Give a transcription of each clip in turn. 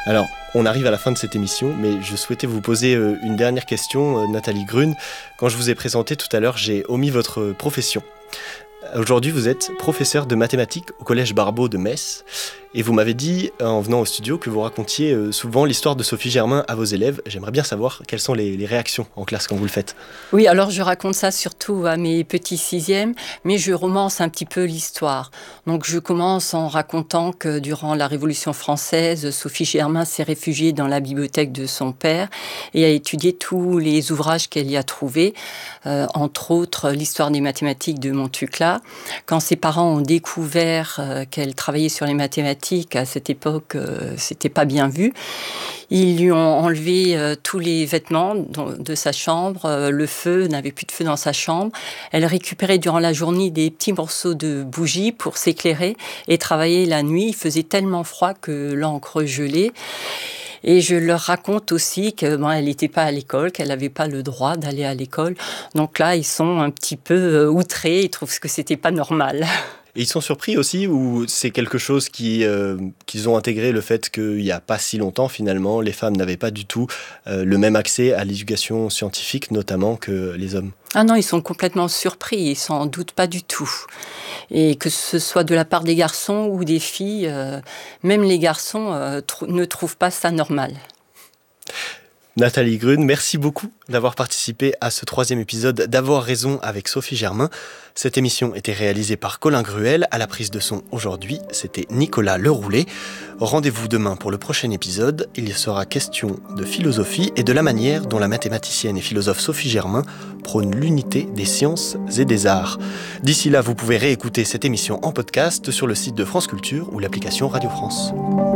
Alors, on arrive à la fin de cette émission, mais je souhaitais vous poser une dernière question, Nathalie Grün. Quand je vous ai présenté tout à l'heure, j'ai omis votre profession. Aujourd'hui, vous êtes professeur de mathématiques au Collège Barbeau de Metz. Et vous m'avez dit, en venant au studio, que vous racontiez souvent l'histoire de Sophie Germain à vos élèves. J'aimerais bien savoir quelles sont les réactions en classe quand vous le faites. Oui, alors je raconte ça surtout à mes petits sixièmes, mais je romance un petit peu l'histoire. Donc je commence en racontant que durant la Révolution française, Sophie Germain s'est réfugiée dans la bibliothèque de son père et a étudié tous les ouvrages qu'elle y a trouvés, entre autres l'histoire des mathématiques de Montucla. Quand ses parents ont découvert qu'elle travaillait sur les mathématiques, à cette époque, c'était pas bien vu. Ils lui ont enlevé tous les vêtements de sa chambre. Le feu, n'avait plus de feu dans sa chambre. Elle récupérait durant la journée des petits morceaux de bougies pour s'éclairer et travailler la nuit. Il faisait tellement froid que l'encre gelait. Et je leur raconte aussi qu'elle n'était pas à l'école, qu'elle n'avait pas le droit d'aller à l'école. Donc là, ils sont un petit peu outrés, ils trouvent que c'était pas normal. Et ils sont surpris aussi, ou c'est quelque chose qu'ils ont intégré, le fait qu'il n'y a pas si longtemps, finalement, les femmes n'avaient pas du tout le même accès à l'éducation scientifique, notamment, que les hommes? Ah non, ils sont complètement surpris, ils s'en doutent pas du tout. Et que ce soit de la part des garçons ou des filles, même les garçons ne trouvent pas ça normal. Nathalie Grün, merci beaucoup d'avoir participé à ce 3e épisode d'Avoir raison avec Sophie Germain. Cette émission était réalisée par Colin Gruel. À la prise de son aujourd'hui, c'était Nicolas Leroulet. Rendez-vous demain pour le prochain épisode. Il sera question de philosophie et de la manière dont la mathématicienne et philosophe Sophie Germain prône l'unité des sciences et des arts. D'ici là, vous pouvez réécouter cette émission en podcast sur le site de France Culture ou l'application Radio France.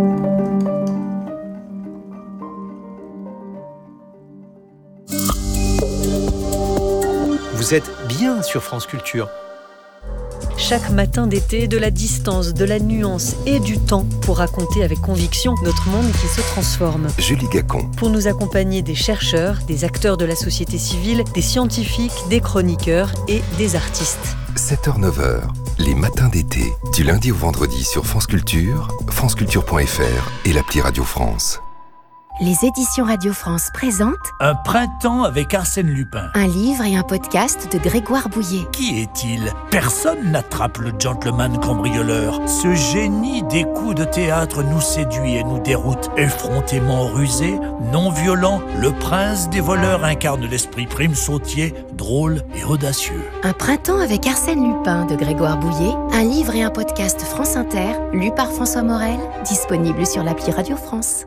Vous êtes bien sur France Culture. Chaque matin d'été, de la distance, de la nuance et du temps pour raconter avec conviction notre monde qui se transforme. Julie Gacon. Pour nous accompagner des chercheurs, des acteurs de la société civile, des scientifiques, des chroniqueurs et des artistes. 7h-9h, les matins d'été, du lundi au vendredi sur France Culture, franceculture.fr et l'appli Radio France. Les éditions Radio France présentent Un printemps avec Arsène Lupin. un livre et un podcast de Grégoire Bouillet. Qui est-il ? Personne n'attrape le gentleman cambrioleur. Ce génie des coups de théâtre nous séduit et nous déroute. Effrontément rusé, non violent, le prince des voleurs incarne l'esprit prime sautier, drôle et audacieux. Un printemps avec Arsène Lupin de Grégoire Bouillet, un livre et un podcast France Inter, lu par François Morel, disponible sur l'appli Radio France.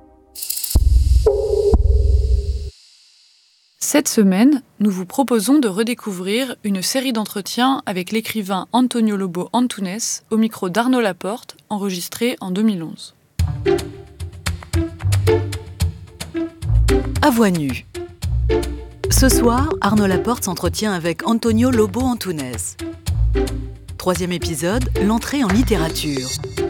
Cette semaine, nous vous proposons de redécouvrir une série d'entretiens avec l'écrivain Antonio Lobo Antunes au micro d'Arnaud Laporte, enregistré en 2011. À voix nue. Ce soir, Arnaud Laporte s'entretient avec Antonio Lobo Antunes. 3e épisode, l'entrée en littérature.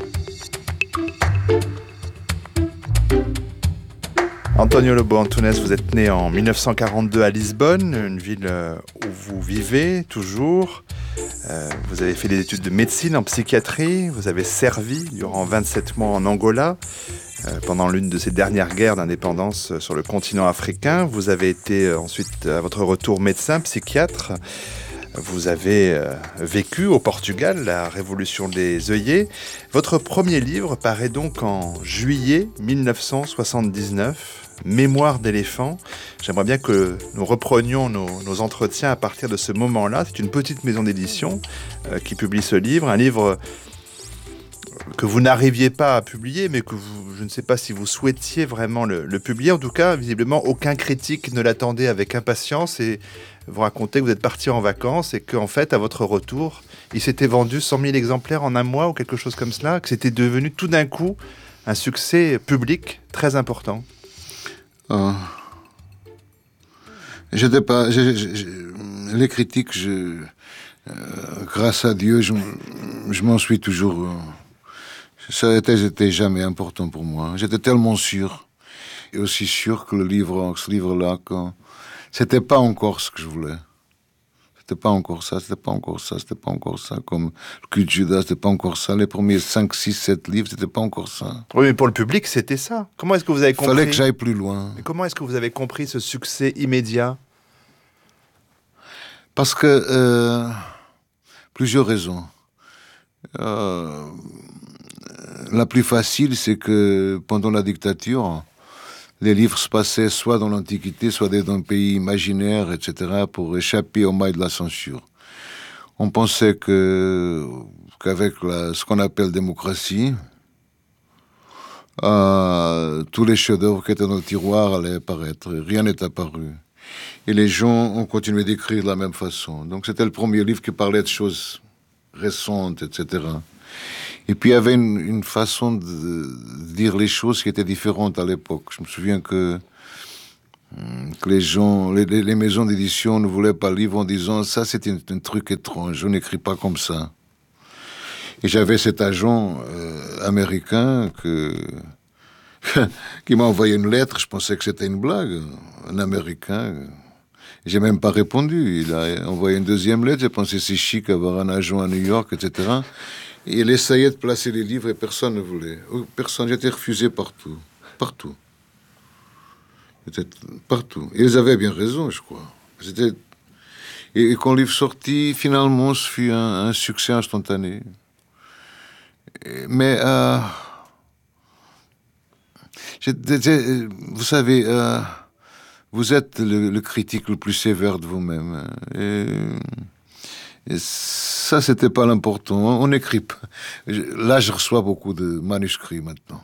Antonio Lobo Antunes, vous êtes né en 1942 à Lisbonne, une ville où vous vivez toujours. Vous avez fait des études de médecine en psychiatrie. Vous avez servi durant 27 mois en Angola, pendant l'une de ces dernières guerres d'indépendance sur le continent africain. Vous avez été ensuite, à votre retour, médecin, psychiatre. Vous avez vécu au Portugal, la révolution des œillets. Votre premier livre paraît donc en juillet 1979, Mémoire d'éléphant. J'aimerais bien que nous reprenions nos entretiens à partir de ce moment-là. C'est une petite maison d'édition qui publie ce livre, un livre que vous n'arriviez pas à publier, mais que je ne sais pas si vous souhaitiez vraiment le publier. En tout cas, visiblement, aucun critique ne l'attendait avec impatience et vous racontez que vous êtes parti en vacances et qu'en fait, à votre retour, il s'était vendu 100 000 exemplaires en un mois ou quelque chose comme cela, que c'était devenu tout d'un coup un succès public très important. J'étais pas... les critiques, grâce à Dieu, je m'en suis toujours... ça n'était jamais important pour moi. J'étais tellement sûr, et aussi sûr que ce livre-là, c'était pas encore ce que je voulais. C'était pas encore ça, c'était pas encore ça, c'était pas encore ça. Comme le cul de Judas, c'était pas encore ça. Les premiers 5, 6, 7 livres, c'était pas encore ça. Oui, mais pour le public, c'était ça. Comment est-ce que vous avez compris... Fallait que j'aille plus loin. Mais comment est-ce que vous avez compris ce succès immédiat? Parce que... plusieurs raisons. La plus facile, c'est que pendant la dictature, les livres se passaient soit dans l'Antiquité, soit dans un pays imaginaire, etc., pour échapper au mailles de la censure. On pensait qu'avec ce qu'on appelle démocratie, tous les chefs-d'œuvre qui étaient dans le tiroir allaient apparaître. Rien n'est apparu. Et les gens ont continué d'écrire de la même façon. Donc c'était le premier livre qui parlait de choses récentes, etc. Et puis il y avait une façon de dire les choses qui était différente à l'époque. Je me souviens que les gens, les maisons d'édition ne voulaient pas le livre en disant « ça c'est un truc étrange, on n'écrit pas comme ça ». Et j'avais cet agent américain qui m'a envoyé une lettre, je pensais que c'était une blague, un Américain. J'ai même pas répondu. Il a envoyé une deuxième lettre, j'ai pensé c'est chic avoir un agent à New York, etc. Et il essayait de placer les livres et personne ne voulait. Personne, j'étais refusé partout. Partout. Partout. Et ils avaient bien raison, je crois. Et quand le livre sortit, finalement, ce fut un succès instantané. Mais, vous savez, vous êtes le critique le plus sévère de vous-même. Et ça, c'était pas l'important. On n'écrit pas. Là, je reçois beaucoup de manuscrits maintenant.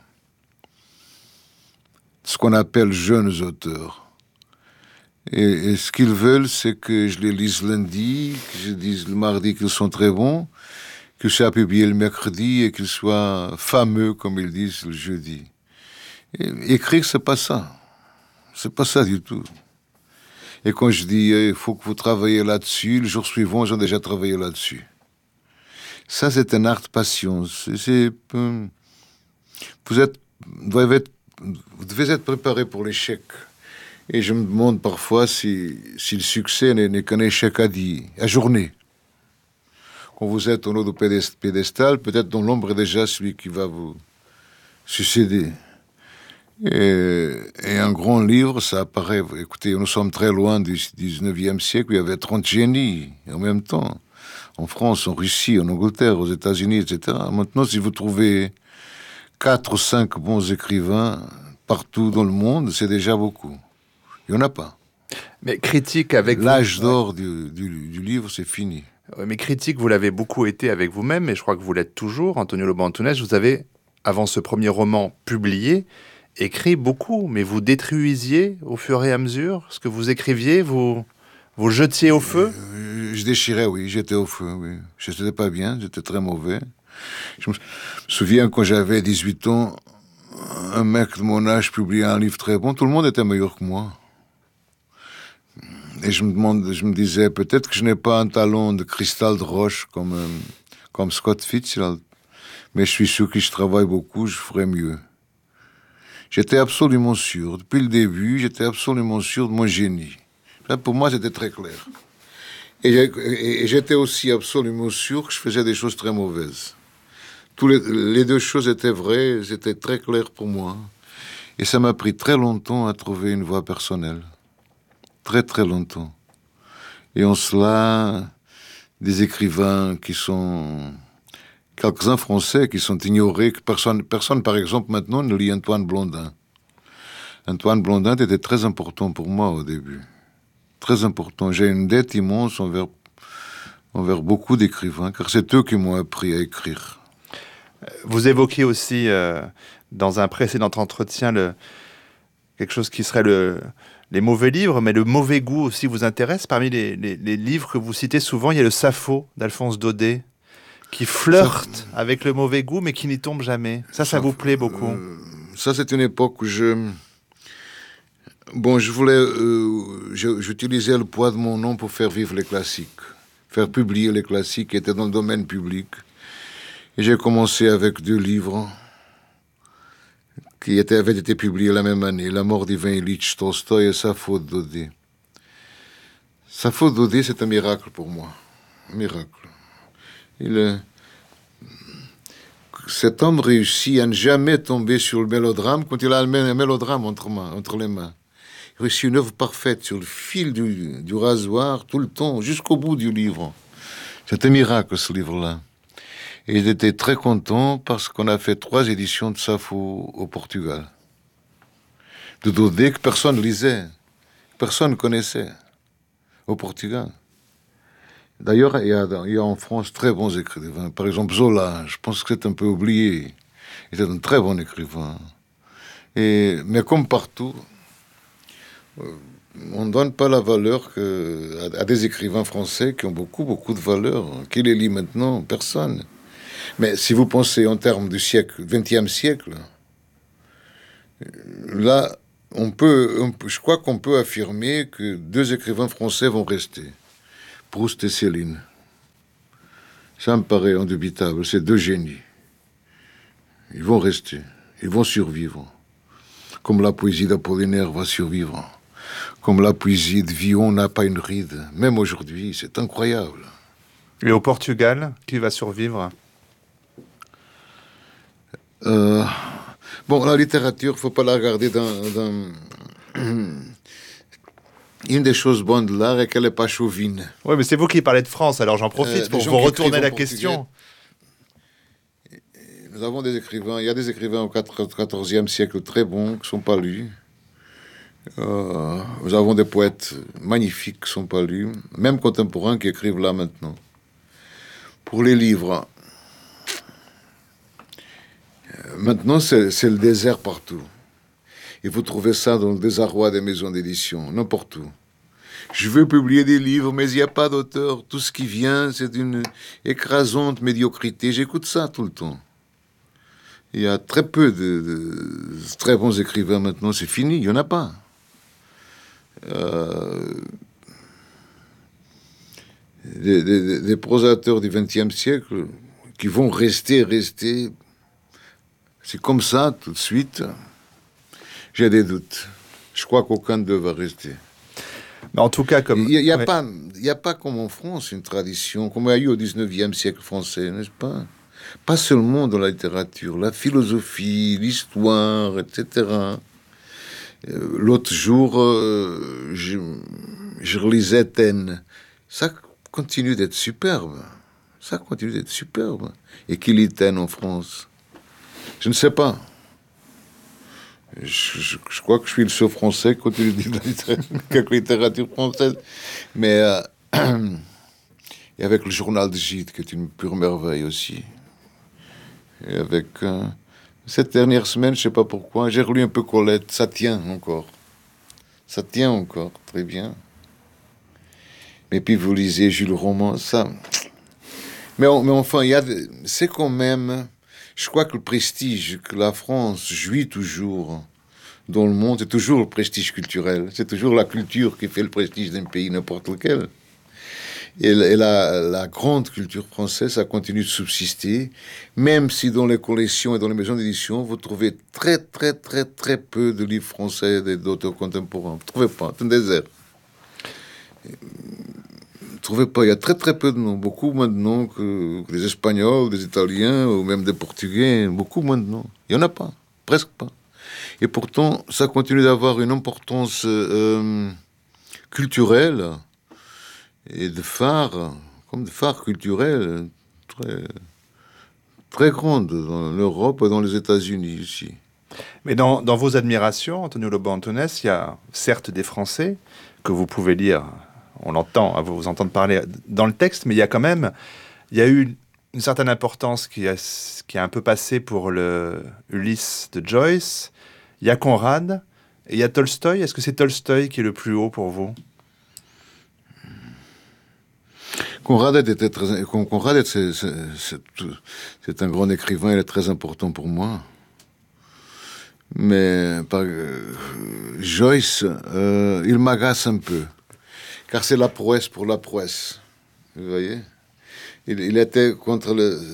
Ce qu'on appelle jeunes auteurs. Et ce qu'ils veulent, c'est que je les lise lundi, que je dise le mardi qu'ils sont très bons, que ça a publié le mercredi et qu'ils soient fameux, comme ils disent, le jeudi. Et écrire, c'est pas ça. C'est pas ça du tout. Et quand je dis il faut que vous travaillez là-dessus, le jour suivant, ils ont déjà travaillé là-dessus. Ça, c'est un art de patience. Vous devez être préparé pour l'échec. Et je me demande parfois si le succès n'est qu'un échec à journée. Quand vous êtes au haut du pédestal, peut-être dans l'ombre est déjà celui qui va vous succéder. Et un grand livre, ça apparaît... Écoutez, nous sommes très loin du 19e siècle, où il y avait 30 génies en même temps. En France, en Russie, en Angleterre, aux États-Unis, etc. Maintenant, si vous trouvez 4 ou 5 bons écrivains partout dans le monde, c'est déjà beaucoup. Il n'y en a pas. Mais critique avec... L'âge d'or du livre, c'est fini. Ouais, mais critique, vous l'avez beaucoup été avec vous-même, et je crois que vous l'êtes toujours. Antonio Lobo Antunes, vous avez, avant ce premier roman publié, écrit beaucoup, mais vous détruisiez au fur et à mesure ce que vous écriviez, vous jetiez au feu. Je déchirais, oui, j'étais au feu, oui. Je n'étais pas bien, j'étais très mauvais. Je me souviens quand j'avais 18 ans, un mec de mon âge publiait un livre très bon, tout le monde était meilleur que moi. Et je me disais, peut-être que je n'ai pas un talent de cristal de roche comme Scott Fitzgerald, mais je suis sûr que je travaille beaucoup, je ferai mieux. J'étais absolument sûr, depuis le début, j'étais absolument sûr de mon génie. Pour moi, c'était très clair. Et j'étais aussi absolument sûr que je faisais des choses très mauvaises. Les deux choses étaient vraies, c'était très clair pour moi. Et ça m'a pris très longtemps à trouver une voie personnelle. Très, très longtemps. Et en cela, des écrivains qui sont... Quelques-uns français qui sont ignorés, que personne, par exemple, maintenant, ne lit Antoine Blondin. Antoine Blondin était très important pour moi au début. Très important. J'ai une dette immense envers beaucoup d'écrivains, car c'est eux qui m'ont appris à écrire. Vous évoquiez aussi, dans un précédent entretien, quelque chose qui serait les mauvais livres, mais le mauvais goût aussi vous intéresse. Parmi les livres que vous citez souvent, il y a le Sappho d'Alphonse Daudet, qui flirte avec le mauvais goût, mais qui n'y tombe jamais. Ça vous plaît beaucoup. Ça, c'est une époque où j'utilisais le poids de mon nom pour faire vivre les classiques, faire publier les classiques qui étaient dans le domaine public. Et j'ai commencé avec 2 livres qui avaient été publiés la même année, La mort d'Ivan Ilyich Tolstoï et Sappho de Daudet. Sappho Daudet, c'est un miracle pour moi. Un miracle. Cet homme réussit à ne jamais tomber sur le mélodrame quand il a un mélodrame entre les mains. Il réussit une œuvre parfaite sur le fil du rasoir, tout le temps, jusqu'au bout du livre. C'est un miracle, ce livre-là. Et il était très content parce qu'on a fait 3 éditions de Sappho au Portugal. De Daudet que personne ne lisait, personne ne connaissait au Portugal. D'ailleurs, il y a en France très bons écrivains. Par exemple, Zola, je pense que c'est un peu oublié. Il était un très bon écrivain. Mais comme partout, on ne donne pas la valeur à des écrivains français qui ont beaucoup, beaucoup de valeur. Qui les lit maintenant? Personne. Mais si vous pensez en termes du siècle, 20e siècle, là, je crois qu'on peut affirmer que 2 écrivains français vont rester. Proust et Céline. Ça me paraît indubitable. C'est 2 génies. Ils vont rester. Ils vont survivre. Comme la poésie d'Apollinaire va survivre. Comme la poésie de Villon n'a pas une ride. Même aujourd'hui, c'est incroyable. Et au Portugal, qui va survivre? Bon, la littérature, il ne faut pas la regarder dans Une des choses bonnes de l'art est qu'elle n'est pas chauvine. Oui, mais c'est vous qui parlez de France, alors j'en profite pour vous retourner la question. Nous avons des écrivains, il y a des écrivains au XIVe siècle très bons qui ne sont pas lus. Nous avons des poètes magnifiques qui ne sont pas lus, même contemporains qui écrivent là maintenant. Pour les livres, maintenant c'est le désert partout. Et vous trouvez ça dans le désarroi des maisons d'édition, n'importe où. Je veux publier des livres, mais il n'y a pas d'auteur. Tout ce qui vient, c'est d'une écrasante médiocrité. J'écoute ça tout le temps. Il y a très peu de très bons écrivains maintenant. C'est fini, il n'y en a pas. Des prosateurs du XXe siècle qui vont rester. C'est comme ça, tout de suite. J'ai des doutes. Je crois qu'aucun d'eux va rester. Mais en tout cas, comme... Il n'y a pas comme en France une tradition, comme il y a eu au XIXe siècle français, n'est-ce pas? Pas seulement dans la littérature, la philosophie, l'histoire, etc. L'autre jour, je relisais Taine. Ça continue d'être superbe. Et qui lit Taine en France? Je ne sais pas. Je crois que je suis le seul Français qui continue de lire quelque littérature française. Mais et avec le journal de Gide, qui est une pure merveille aussi. Et avec cette dernière semaine, je ne sais pas pourquoi, j'ai relu un peu Colette. Ça tient encore, très bien. Mais puis vous lisez Jules Roman, ça... Mais enfin, c'est quand même... Je crois que le prestige que la France jouit toujours dans le monde, c'est toujours le prestige culturel. C'est toujours la culture qui fait le prestige d'un pays, n'importe lequel. Et la grande culture française, ça continue de subsister, même si dans les collections et dans les maisons d'édition, vous trouvez très, très, très, très peu de livres français et d'auteurs contemporains. Vous ne trouvez pas, c'est un désert. Trouvez pas, il y a très très peu de noms, beaucoup moins de noms que des Espagnols, des Italiens ou même des Portugais, beaucoup moins de noms. Il n'y en a pas, presque pas. Et pourtant, ça continue d'avoir une importance culturelle et de phare, comme de phare culturel très, très grande dans l'Europe et dans les États-Unis aussi. Mais dans vos admirations, Antonio Lobo Antunes, il y a certes des Français que vous pouvez lire. On l'entend, vous entendre parler dans le texte, mais il y a eu une certaine importance qui a un peu passé pour le Ulysse de Joyce. Il y a Conrad et il y a Tolstoï. Est-ce que c'est Tolstoï qui est le plus haut pour vous? Conrad c'est un grand écrivain, il est très important pour moi. Mais Joyce, il m'agace un peu. Car c'est la prouesse pour la prouesse. Vous voyez? Il était contre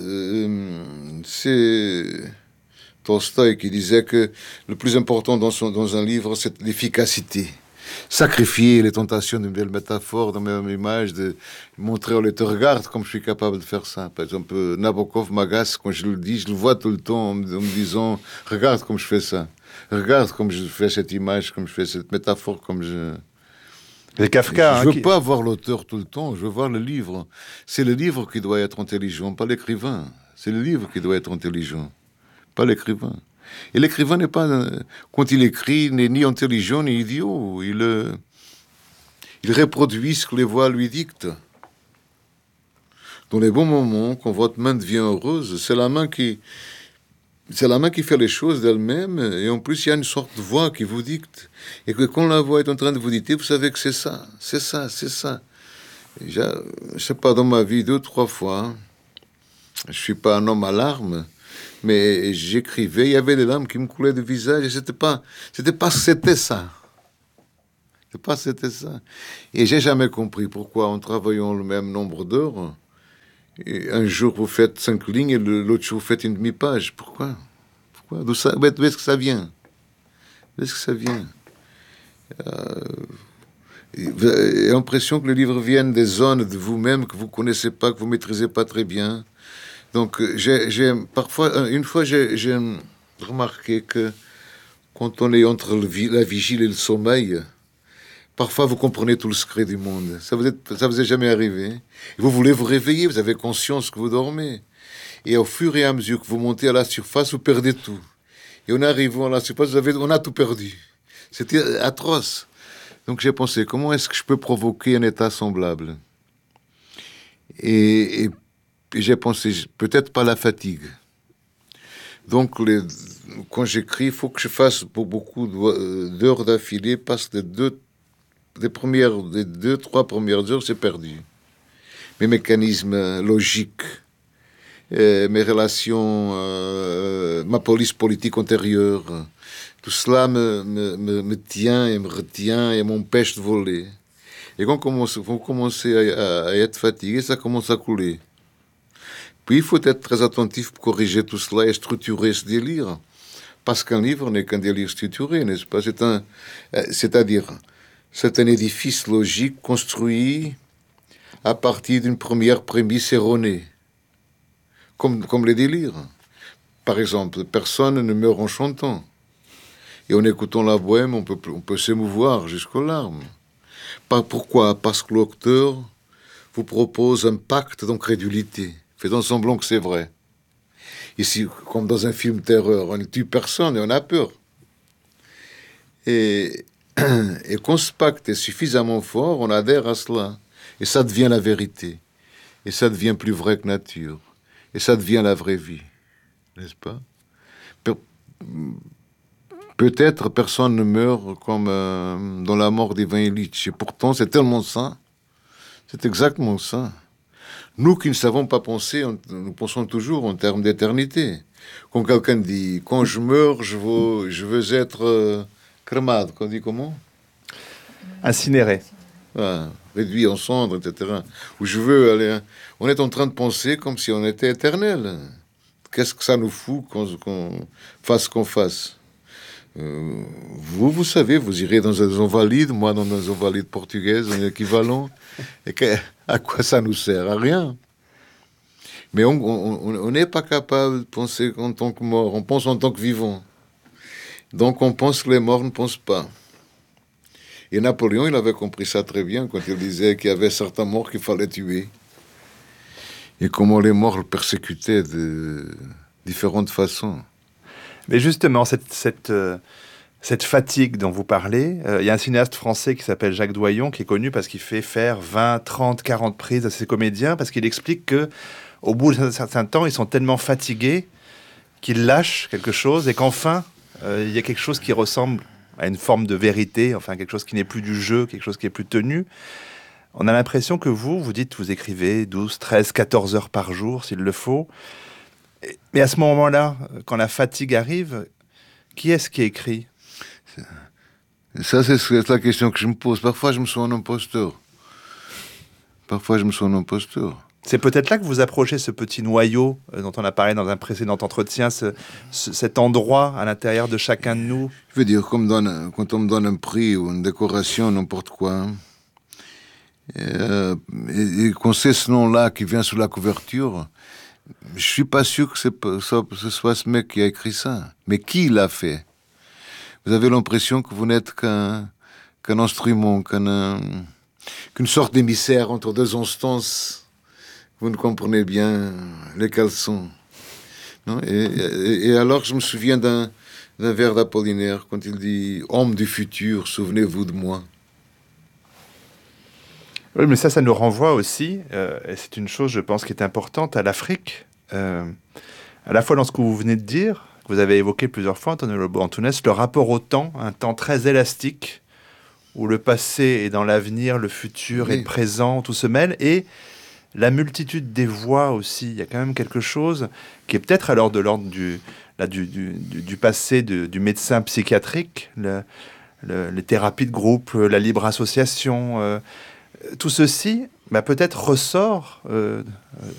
c'est Tolstoï qui disait que le plus important dans un livre, c'est l'efficacité. sacrifier les tentations d'une belle métaphore dans ma même image, de montrer au lecteur, regarde comme je suis capable de faire ça. Par exemple, Nabokov m'agace quand je le dis, je le vois tout le temps en me disant, regarde comme je fais ça. Regarde comme je fais cette image, comme je fais cette métaphore, comme je... Et Kafka, je ne veux pas voir l'auteur tout le temps, je veux voir le livre. C'est le livre qui doit être intelligent, pas l'écrivain. C'est le livre qui doit être intelligent, pas l'écrivain. Et l'écrivain n'est pas, quand il écrit, n'est ni intelligent ni idiot. Il reproduit ce que les voix lui dictent. Dans les bons moments, quand votre main devient heureuse, c'est la main qui fait les choses d'elle-même, et en plus il y a une sorte de voix qui vous dicte, et que quand la voix est en train de vous dicter, vous savez que c'est ça. Je sais pas, dans ma vie 2-3 fois, je suis pas un homme à larmes, mais j'écrivais, il y avait des larmes qui me coulaient du visage, et c'était ça. Et j'ai jamais compris pourquoi, en travaillant le même nombre d'heures, et un jour vous faites 5 lignes et l'autre jour vous faites une demi-page. Pourquoi d'où est-ce que ça vient? J'ai l'impression que les livres viennent des zones de vous-même que vous connaissez pas, que vous maîtrisez pas très bien. Donc une fois j'ai remarqué que quand on est entre la vigile et le sommeil, parfois, vous comprenez tout le secret du monde. Ça vous est jamais arrivé. Et vous voulez vous réveiller, vous avez conscience que vous dormez. Et au fur et à mesure que vous montez à la surface, vous perdez tout. Et en arrivant à la surface, on a tout perdu. C'était atroce. Donc j'ai pensé, comment est-ce que je peux provoquer un état semblable? Et j'ai pensé, peut-être pas la fatigue. Donc, quand j'écris, il faut que je fasse beaucoup d'heures d'affilée, parce que des 2-3 premières heures, c'est perdu. Mes mécanismes logiques, mes relations, ma police politique antérieure, tout cela me tient et me retient et m'empêche de voler. Et quand vous commencez à être fatigué, ça commence à couler. Puis il faut être très attentif pour corriger tout cela et structurer ce délire. Parce qu'un livre n'est qu'un délire structuré, n'est-ce pas? C'est-à-dire... C'est un édifice logique construit à partir d'une première prémisse erronée, comme les délires. Par exemple, personne ne meurt en chantant. Et en écoutant la bohème, on peut s'émouvoir jusqu'aux larmes. Pourquoi? Parce que l'auteur vous propose un pacte d'incrédulité, faisant semblant que c'est vrai. Ici, comme dans un film terreur, on ne tue personne et on a peur. Et quand ce pacte est suffisamment fort, on adhère à cela. Et ça devient la vérité. Et ça devient plus vrai que nature. Et ça devient la vraie vie. N'est-ce pas? Peut-être personne ne meurt comme dans la mort d'Ivan Illich. Et pourtant, c'est tellement ça. C'est exactement ça. Nous qui ne savons pas penser, nous pensons toujours en termes d'éternité. Quand quelqu'un dit « Quand je meurs, je veux être... crémade, qu'on dit comment? Incinéré. Réduit en cendres, etc. Où je veux aller... On est en train de penser comme si on était éternel. Qu'est-ce que ça nous fout qu'on fasse ce qu'on fasse? Vous savez, vous irez dans un invalides, moi dans un invalides portugaises, un équivalent. Et à quoi ça nous sert? À rien. Mais on n'est pas capable de penser en tant que mort. On pense en tant que vivant. Donc on pense que les morts ne pensent pas. Et Napoléon, il avait compris ça très bien quand il disait qu'il y avait certains morts qu'il fallait tuer. Et comment les morts le persécutaient de différentes façons. Mais justement, cette fatigue dont vous parlez, il y a un cinéaste français qui s'appelle Jacques Doyon, qui est connu parce qu'il fait faire 20, 30, 40 prises à ses comédiens, parce qu'il explique qu'au bout d'un certain temps, ils sont tellement fatigués qu'ils lâchent quelque chose et qu'enfin... il y a quelque chose qui ressemble à une forme de vérité, enfin quelque chose qui n'est plus du jeu, quelque chose qui est plus tenu. On a l'impression que vous dites, vous écrivez 12, 13, 14 heures par jour, s'il le faut. Mais à ce moment-là, quand la fatigue arrive, qui est-ce qui écrit? Ça, c'est la question que je me pose. Parfois, je me sens un imposteur. C'est peut-être là que vous approchez ce petit noyau dont on a parlé dans un précédent entretien, cet endroit à l'intérieur de chacun de nous. Je veux dire, comme quand on me donne un prix ou une décoration, n'importe quoi, et qu'on sait ce nom-là qui vient sous la couverture, je suis pas sûr que ce soit ce mec qui a écrit ça. Mais qui l'a fait? Vous avez l'impression que vous n'êtes qu'un instrument, qu'une sorte d'émissaire entre deux instances. Vous ne comprenez bien lesquelles sont. Non? Et alors, je me souviens d'un vers d'Apollinaire, quand il dit « Homme du futur, souvenez-vous de moi ». Oui, mais ça nous renvoie aussi, et c'est une chose, je pense, qui est importante, à l'Afrique. À la fois dans ce que vous venez de dire, que vous avez évoqué plusieurs fois, Antonio Lobo Antunes, le rapport au temps, un temps très élastique, où le passé est dans l'avenir, le futur est présent, tout se mêle, et la multitude des voix aussi. Il y a quand même quelque chose qui est peut-être alors de l'ordre du passé du médecin psychiatrique, les thérapies de groupe, la libre association. Tout ceci peut-être ressort